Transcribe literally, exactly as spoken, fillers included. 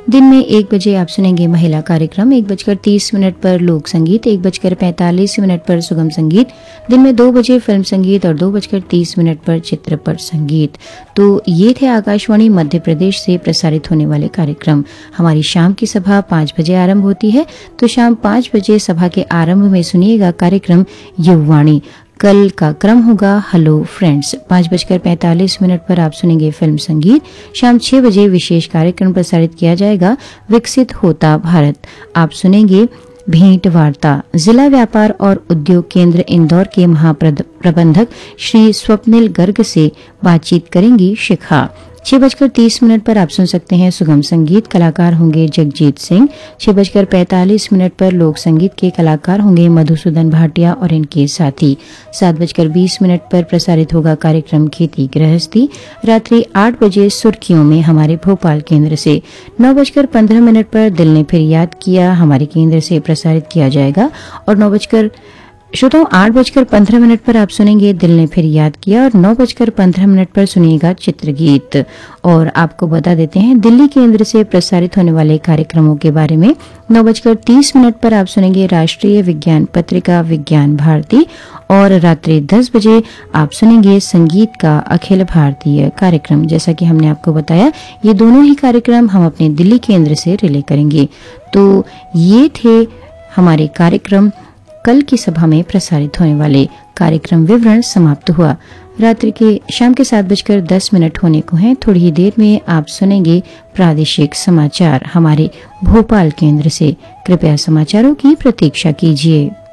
दिन में एक बजे आप सुनेंगे महिला कार्यक्रम, एक बजकर तीस मिनट पर लोक संगीत, एक बजकर पैंतालीस मिनट पर सुगम संगीत। दिन में दो बजे फिल्म संगीत और दो बजकर तीस मिनट पर चित्रपट संगीत। तो ये थे आकाशवाणी मध्य प्रदेश से प्रसारित होने वाले कार्यक्रम। हमारी शाम की सभा पाँच बजे आरंभ होती है, तो शाम पाँच बजे सभा के आरंभ में सुनिएगा कार्यक्रम युववाणी। कल का क्रम होगा हेलो फ्रेंड्स। पाँच बजकर पैंतालीस मिनट पर आप सुनेंगे फिल्म संगीत। शाम छह बजे विशेष कार्यक्रम प्रसारित किया जाएगा, विकसित होता भारत। आप सुनेंगे भेंट वार्ता। जिला व्यापार और उद्योग केंद्र इंदौर के महाप्रबंधक श्री स्वप्निल गर्ग से बातचीत करेंगी शिखा। छह बजकर तीस मिनट पर आप सुन सकते हैं सुगम संगीत, कलाकार होंगे जगजीत सिंह। छह बजकर पैंतालीस मिनट पर लोक संगीत के कलाकार होंगे मधुसूदन भाटिया और इनके साथी। सात बजकर बीस मिनट पर प्रसारित होगा कार्यक्रम खेती गृहस्थी। रात्रि आठ बजे सुर्खियों में हमारे भोपाल केंद्र से। नौ बजकर पंद्रह मिनट पर दिल ने फिर याद किया हमारे केंद्र से प्रसारित किया जाएगा। और नौ बजकर श्रोताओं आठ बजकर पंद्रह मिनट पर आप सुनेंगे दिल ने फिर याद किया और नौ बजकर पंद्रह मिनट पर सुनिएगा चित्रगीत। और आपको बता देते हैं दिल्ली केंद्र से प्रसारित होने वाले कार्यक्रमों के बारे में। नौ बजकर तीस मिनट पर आप सुनेंगे राष्ट्रीय विज्ञान पत्रिका विज्ञान भारती। और रात्रि दस बजे आप सुनेंगे संगीत का अखिल भारतीय कार्यक्रम। जैसा कि हमने आपको बताया, ये दोनों ही कार्यक्रम हम अपने दिल्ली केंद्र से रिले करेंगे। तो ये थे हमारे कार्यक्रम। कल की सभा में प्रसारित होने वाले कार्यक्रम विवरण समाप्त हुआ। रात्रि के शाम के सात बजकर दस मिनट होने को हैं। थोड़ी ही देर में आप सुनेंगे प्रादेशिक समाचार हमारे भोपाल केंद्र से। कृपया समाचारों की प्रतीक्षा कीजिए।